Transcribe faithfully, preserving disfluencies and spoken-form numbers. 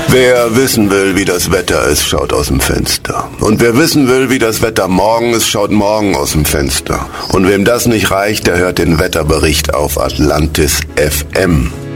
Wer wissen will, wie das Wetter ist, schaut aus dem Fenster. Und wer wissen will, wie das Wetter morgen ist, schaut morgen aus dem Fenster. Und wem das nicht reicht, der hört den Wetterbericht auf Atlantis F M.